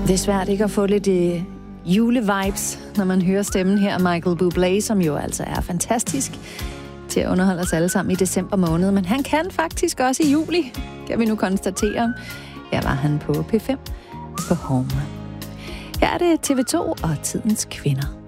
Det er svært ikke at få lidt julevibes, når man hører stemmen her af Michael Bublé, som jo altså er fantastisk til at underholde os alle sammen i december måned. Men han kan faktisk også i juli, kan vi nu konstatere. Her var han på P5 på Home. Her er det TV2 og Tidens Kvinder.